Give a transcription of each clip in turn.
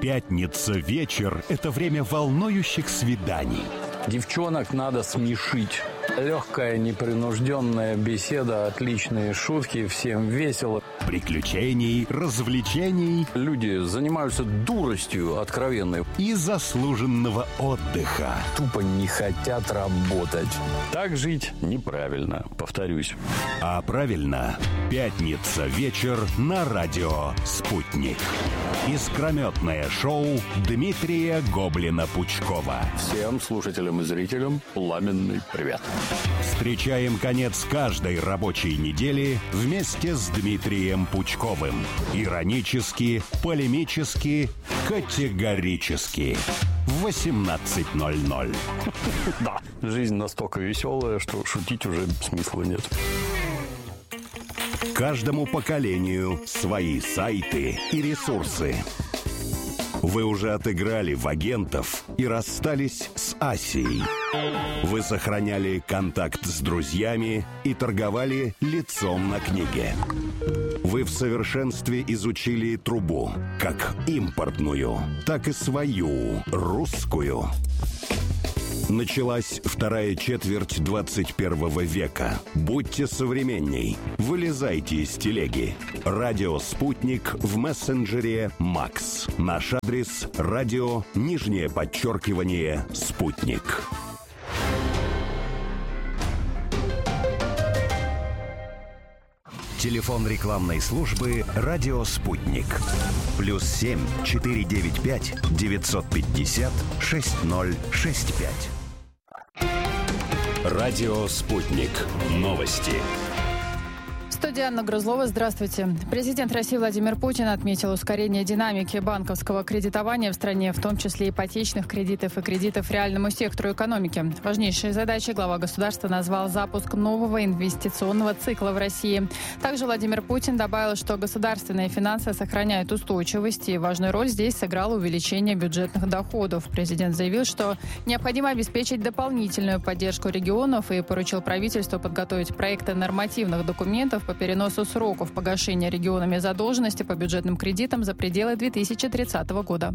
Пятница вечер – это время волнующих свиданий. Девчонок надо смешить. Легкая, непринужденная беседа, отличные шутки, всем весело. Приключений, развлечений. Люди занимаются дуростью откровенной. И заслуженного отдыха. Тупо не хотят работать. Так жить неправильно, повторюсь. А правильно, пятница вечер на радио «Спутник». Искрометное шоу Дмитрия Гоблина-Пучкова. Всем слушателям и зрителям пламенный привет. Встречаем конец каждой рабочей недели вместе с Дмитрием Пучковым. Иронически, полемически, категорически. В 18:00. Да, жизнь настолько веселая, что шутить уже смысла нет. Каждому поколению свои сайты и ресурсы. Вы уже отыграли в агентов и расстались с Асией. Вы сохраняли контакт с друзьями и торговали лицом на книге. Вы в совершенстве изучили трубу, как импортную, так и свою, русскую. Началась вторая четверть 21 века. Будьте современней. Вылезайте из телеги. Радио «Спутник» в мессенджере «Макс». Наш адрес – радио, _ «Спутник». Телефон рекламной службы «Радио Спутник». +7 495 950 6065. Радио «Спутник». Новости. Студия Анна Грузлова. Здравствуйте. Президент России Владимир Путин отметил ускорение динамики банковского кредитования в стране, в том числе ипотечных кредитов и кредитов реальному сектору экономики. Важнейшей задачей глава государства назвал запуск нового инвестиционного цикла в России. Также Владимир Путин добавил, что государственные финансы сохраняют устойчивость, и важную роль здесь сыграло увеличение бюджетных доходов. Президент заявил, что необходимо обеспечить дополнительную поддержку регионов и поручил правительству подготовить проекты нормативных документов по переносу сроков погашения регионами задолженности по бюджетным кредитам за пределы 2030 года.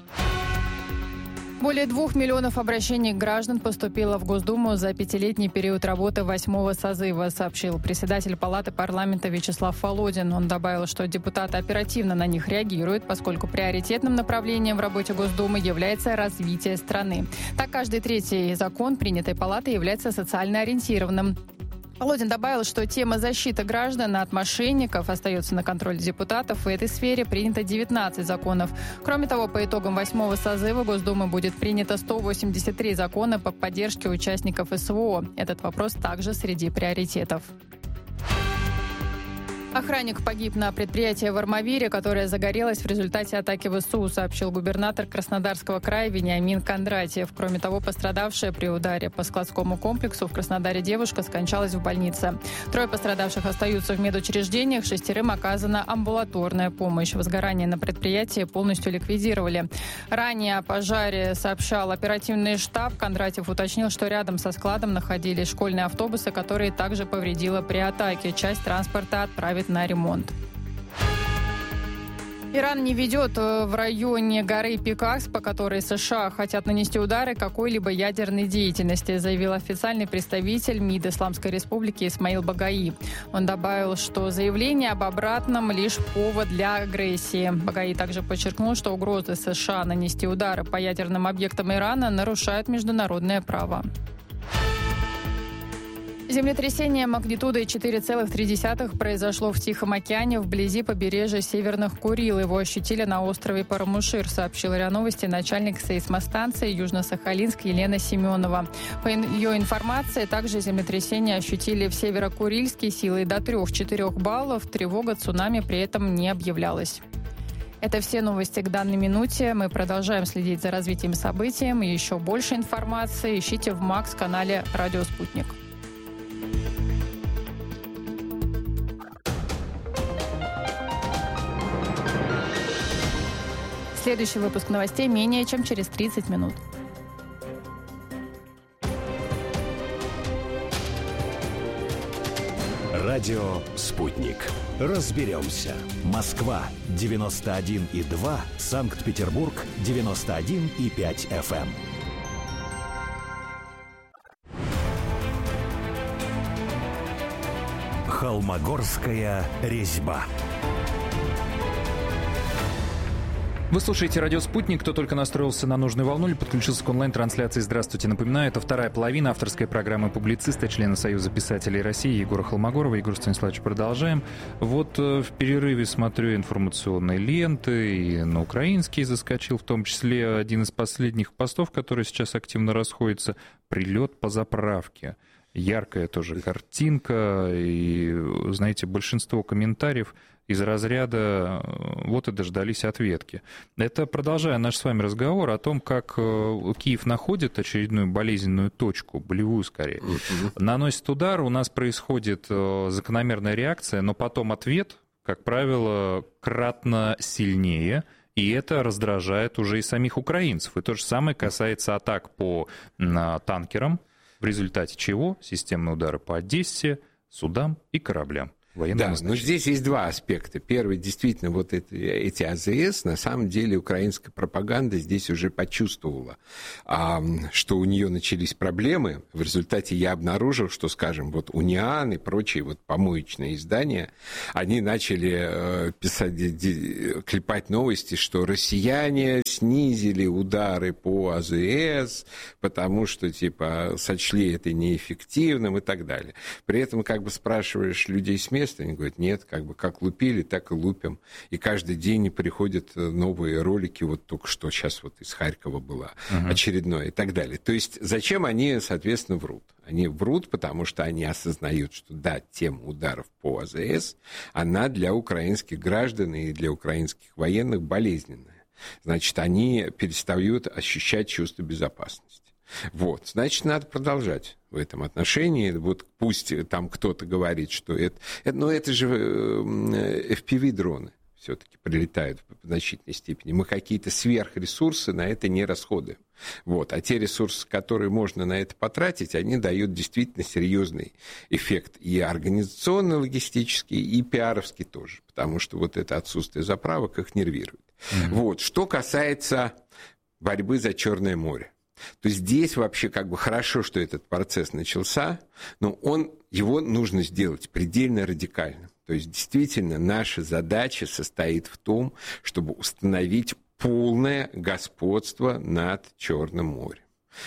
Более 2 миллионов обращений граждан поступило в Госдуму за 5-летний период работы 8-го созыва, сообщил председатель Палаты парламента Вячеслав Володин. Он добавил, что депутаты оперативно на них реагируют, поскольку приоритетным направлением в работе Госдумы является развитие страны. Так, каждый третий закон, принятый Палатой, является социально ориентированным. Володин добавил, что тема защиты граждан от мошенников остается на контроле депутатов. В этой сфере принято 19 законов. Кроме того, по итогам 8-го созыва Госдумы будет принято 183 закона по поддержке участников СВО. Этот вопрос также среди приоритетов. Охранник погиб на предприятии в Армавире, которое загорелось в результате атаки ВСУ, сообщил губернатор Краснодарского края Вениамин Кондратьев. Кроме того, пострадавшая при ударе по складскому комплексу в Краснодаре девушка скончалась в больнице. 3 пострадавших остаются в медучреждениях, 6 оказана амбулаторная помощь. Возгорание на предприятии полностью ликвидировали. Ранее о пожаре сообщал оперативный штаб. Кондратьев уточнил, что рядом со складом находились школьные автобусы, которые также повредило при атаке. Часть транспорта отправили на ремонт. Иран не ведет в районе горы Пикакс, по которой США хотят нанести удары, какой-либо ядерной деятельности, заявил официальный представитель МИД Исламской Республики Исмаил Багаи. Он добавил, что заявление об обратном лишь повод для агрессии. Багаи также подчеркнул, что угрозы США нанести удары по ядерным объектам Ирана нарушают международное право. Землетрясение магнитудой 4,3 произошло в Тихом океане вблизи побережья Северных Курил. Его ощутили на острове Парамушир, сообщил РИА Новости начальник сейсмостанции Южно-Сахалинск Елена Семенова. По ее информации, также землетрясение ощутили в Северо-Курильске силой до 3-4 баллов. Тревога цунами при этом не объявлялась. Это все новости к данной минуте. Мы продолжаем следить за развитием событий. И еще больше информации ищите в МАКС-канале «Радио Спутник». Следующий выпуск новостей менее чем через 30 минут. Радио «Спутник». Разберемся. Москва, 91,2. Санкт-Петербург, 91,5 FM. Холмогорская резьба. Вы слушаете «Радио Спутник». Кто только настроился на нужную волну или подключился к онлайн-трансляции, здравствуйте. Напоминаю, это вторая половина авторской программы публициста, члена Союза писателей России Егора Холмогорова. Егор Станиславович, продолжаем. Вот в перерыве смотрю информационные ленты, и на украинский заскочил, в том числе один из последних постов, который сейчас активно расходится, «Прилет по заправке». Яркая тоже картинка, и, знаете, большинство комментариев из разряда «вот и дождались ответки». Это продолжая наш с вами разговор о том, как Киев находит очередную болезненную точку, болевую скорее, наносит удар, у нас происходит закономерная реакция, но потом ответ, как правило, кратно сильнее, и это раздражает уже и самих украинцев. И то же самое касается атак по танкерам, в результате чего системные удары по Одессе, судам и кораблям. Да, но здесь есть два аспекта. Первый, действительно, вот эти АЗС, на самом деле украинская пропаганда здесь уже почувствовала, что у нее начались проблемы. В результате я обнаружил, что, скажем, вот Униан и прочие вот помоечные издания, они начали писать, клепать новости, что россияне снизили удары по АЗС, потому что, типа, сочли это неэффективным и так далее. При этом, как бы, спрашиваешь людей с места, они говорят, нет, как бы как лупили, так и лупим. И каждый день приходят новые ролики, вот только что сейчас вот из Харькова была очередное и так далее. То есть зачем они, соответственно, врут? Они врут, потому что они осознают, что да, тема ударов по АЗС, она для украинских граждан и для украинских военных болезненная. Значит, они перестают ощущать чувство безопасности. Вот, значит, надо продолжать в этом отношении. Вот пусть там кто-то говорит, что это же FPV-дроны все-таки прилетают в значительной степени. Мы какие-то сверхресурсы на это не расходуем. Вот. А те ресурсы, которые можно на это потратить, они дают действительно серьезный эффект и организационно-логистический, и пиаровский тоже, потому что вот это отсутствие заправок их нервирует. Вот. Что касается борьбы за Черное море. То есть здесь вообще как бы хорошо, что этот процесс начался, но его нужно сделать предельно радикально. То есть действительно наша задача состоит в том, чтобы установить полное господство над Черным морем.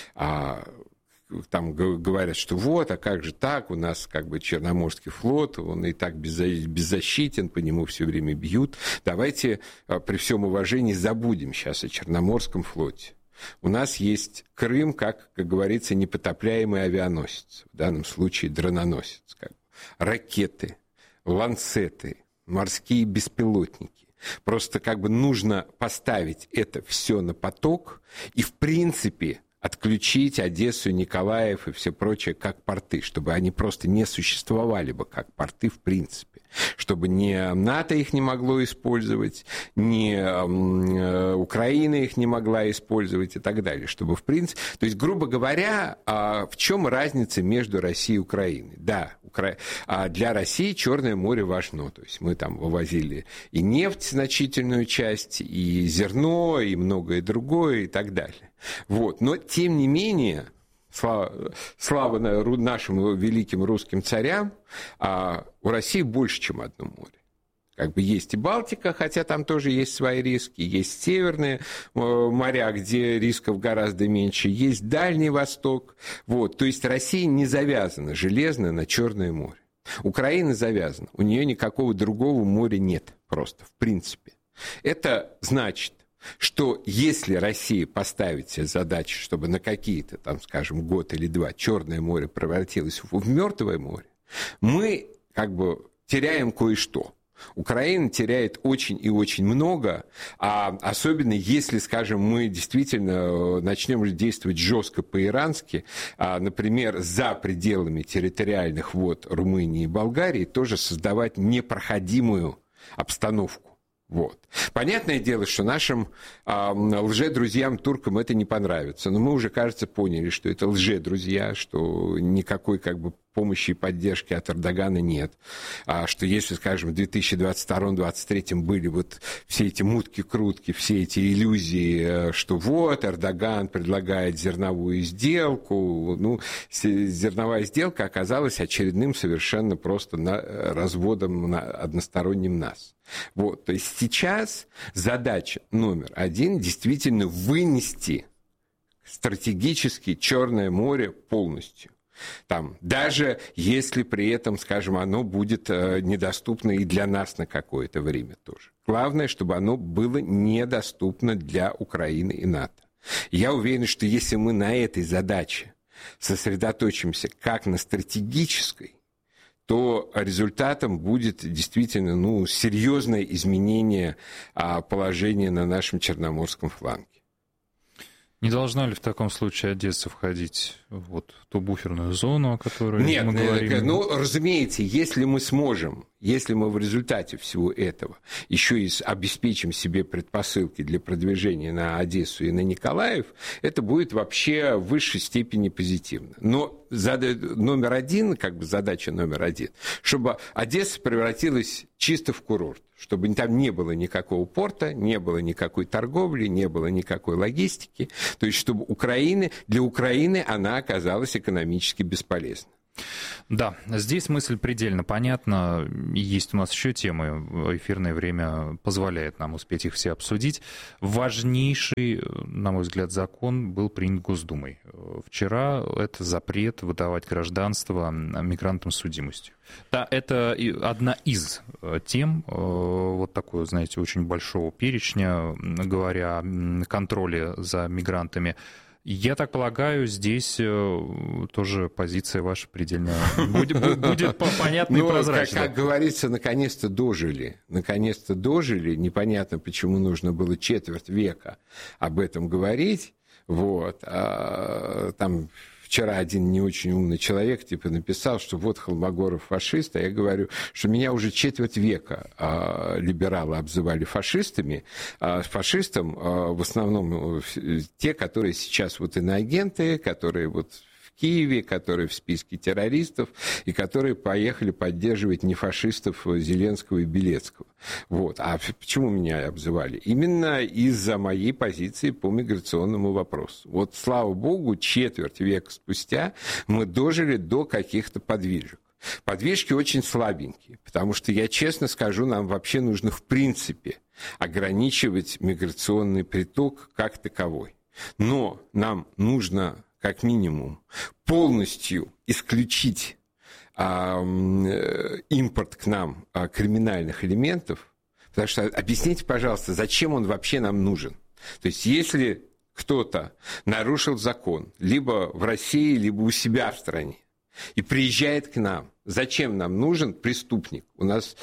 Там говорят, что вот, а как же так, у нас как бы Черноморский флот, он и так беззащитен, по нему все время бьют. Давайте при всем уважении забудем сейчас о Черноморском флоте. У нас есть Крым, как говорится, непотопляемый авианосец, в данном случае дрононосец. Ракеты, ланцеты, морские беспилотники. Просто как бы нужно поставить это все на поток и, в принципе, отключить Одессу, Николаев и все прочее как порты, чтобы они просто не существовали бы как порты в принципе. Чтобы ни НАТО их не могло использовать, ни Украина их не могла использовать и так далее. Чтобы, в принципе... То есть, грубо говоря, в чем разница между Россией и Украиной? Да, для России Черное море важно. То есть мы там вывозили и нефть, значительную часть, и зерно, и многое другое, и так далее. Вот. Но, тем не менее... Слава нашим великим русским царям, у России больше, чем одно море. Как бы есть и Балтика, хотя там тоже есть свои риски, есть северные моря, где рисков гораздо меньше, есть Дальний Восток. Вот. То есть Россия не завязана железно на Черное море. Украина завязана, у нее никакого другого моря нет просто, в принципе. Это значит, что если Россия поставит себе задачу, чтобы на какие-то, там, скажем, год или два Черное море превратилось в Мертвое море, мы как бы теряем кое-что. Украина теряет очень и очень много, особенно если, скажем, мы действительно начнем действовать жестко по-ирански, например, за пределами территориальных вод Румынии и Болгарии, тоже создавать непроходимую обстановку. Вот. Понятное дело, что нашим лже-друзьям туркам это не понравится, но мы уже, кажется, поняли, что это лже-друзья, что никакой как бы помощи и поддержки от Эрдогана нет, что если, скажем, в 2022-2023 были вот все эти мутки-крутки, все эти иллюзии, что вот Эрдоган предлагает зерновую сделку, ну, зерновая сделка оказалась очередным совершенно просто разводом односторонним нас. Вот, то есть сейчас задача номер один действительно вынести стратегически Черное море полностью. Там, даже если при этом, скажем, оно будет недоступно и для нас на какое-то время тоже. Главное, чтобы оно было недоступно для Украины и НАТО. Я уверен, что если мы на этой задаче сосредоточимся как на стратегической, то результатом будет действительно серьезное изменение положения на нашем Черноморском фланге. Не должна ли в таком случае Одесса входить в ту буферную зону, о которой мы говорим? Разумеется, если мы сможем, если мы в результате всего этого еще и обеспечим себе предпосылки для продвижения на Одессу и на Николаев, это будет вообще в высшей степени позитивно. Но номер один, как бы задача номер один, чтобы Одесса превратилась чисто в курорт, чтобы там не было никакого порта, не было никакой торговли, не было никакой логистики, то есть чтобы для Украины она оказалась экономически бесполезна. Да, здесь мысль предельно понятна. Есть у нас еще темы. Эфирное время позволяет нам успеть их все обсудить. Важнейший, на мой взгляд, закон был принят Госдумой. Вчера это запрет выдавать гражданство мигрантам с судимостью. Да, это одна из тем вот такой, знаете, очень большого перечня, говоря о контроле за мигрантами. Я так полагаю, здесь тоже позиция ваша предельно будет понятна и прозрачна. Как говорится, наконец-то дожили. Наконец-то дожили. Непонятно, почему нужно было четверть века об этом говорить. Вот. Там вчера один не очень умный человек написал, что вот Холмогоров фашист, а я говорю, что меня уже четверть века либералы обзывали фашистами. Фашистам в основном те, которые сейчас иноагенты, которые в Киеве, которые в списке террористов, и которые поехали поддерживать не фашистов Зеленского и Белецкого. Вот. А почему меня обзывали? Именно из-за моей позиции по миграционному вопросу. Вот, слава богу, четверть века спустя мы дожили до каких-то подвижек. Подвижки очень слабенькие, потому что, я честно скажу, нам вообще нужно в принципе ограничивать миграционный приток как таковой. Но нам нужно как минимум полностью исключить импорт к нам криминальных элементов, потому что объясните, пожалуйста, зачем он вообще нам нужен? То есть если кто-то нарушил закон либо в России, либо у себя в стране и приезжает к нам, зачем нам нужен преступник? У нас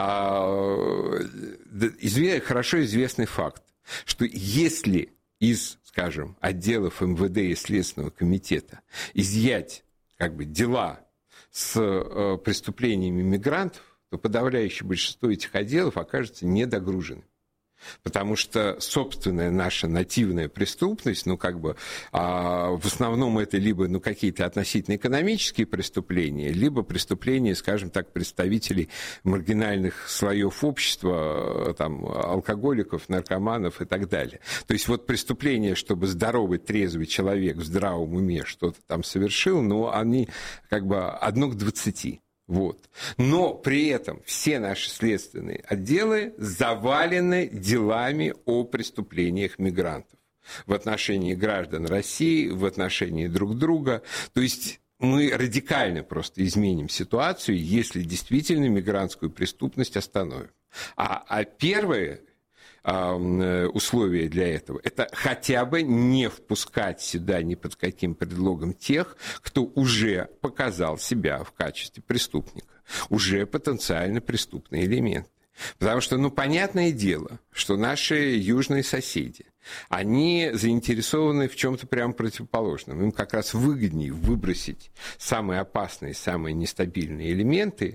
хорошо известный факт, что если из, скажем, отделов МВД и Следственного комитета изъять дела с преступлениями мигрантов, то подавляющее большинство этих отделов окажется недогруженным. Потому что собственная наша нативная преступность, в основном это либо какие-то относительно экономические преступления, либо преступления, скажем так, представителей маргинальных слоев общества, алкоголиков, наркоманов и так далее. То есть преступления, чтобы здоровый, трезвый человек в здравом уме что-то там совершил, но они одно к 20. Вот. Но при этом все наши следственные отделы завалены делами о преступлениях мигрантов в отношении граждан России, в отношении друг друга. То есть мы радикально просто изменим ситуацию, если действительно мигрантскую преступность остановим. А первое условие для этого – это хотя бы не впускать сюда ни под каким предлогом тех, кто уже показал себя в качестве преступника, уже потенциально преступные элементы. Потому что, понятное дело, что наши южные соседи, они заинтересованы в чем-то прямо противоположном. Им как раз выгоднее выбросить самые опасные, самые нестабильные элементы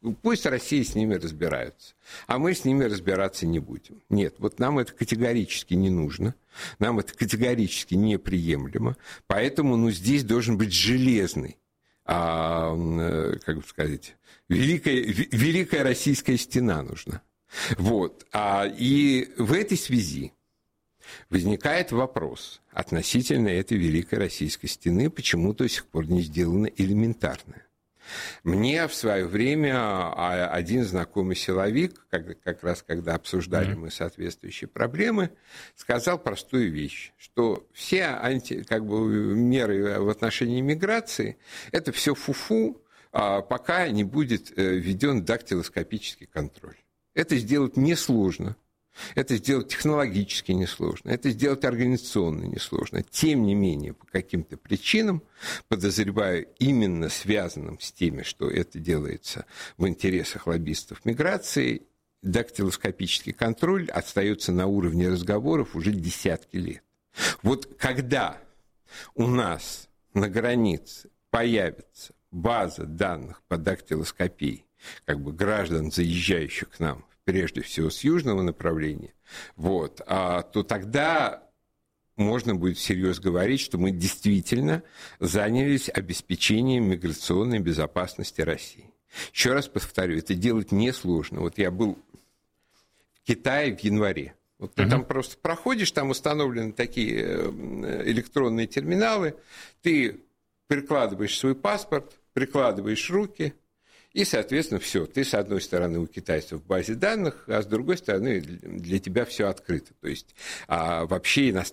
Пусть Россия с ними разбираются, а мы с ними разбираться не будем. Нет, вот нам это категорически не нужно, нам это категорически неприемлемо, поэтому здесь должен быть железный, как бы сказать, великая российская стена нужна. Вот. И в этой связи возникает вопрос относительно этой великой российской стены, почему до сих пор не сделано элементарное. Мне в свое время один знакомый силовик, как раз когда обсуждали мы соответствующие проблемы, сказал простую вещь, что все меры в отношении миграции – это все фуфу, пока не будет введен дактилоскопический контроль. Это сделать несложно. Это сделать технологически несложно, это сделать организационно несложно. Тем не менее, по каким-то причинам, подозреваю, именно связанным с теми, что это делается в интересах лоббистов миграции, дактилоскопический контроль остается на уровне разговоров уже десятки лет. Вот когда у нас на границе появится база данных по дактилоскопии, граждан, заезжающих к нам, прежде всего с южного направления, то тогда можно будет всерьез говорить, что мы действительно занялись обеспечением миграционной безопасности России. Еще раз повторю, это делать несложно. Вот я был в Китае в январе. Вот ты там просто проходишь, там установлены такие электронные терминалы, ты прикладываешь свой паспорт, прикладываешь руки, и, соответственно, все. Ты, с одной стороны, у китайцев в базе данных, а с другой стороны, для тебя все открыто. То есть вообще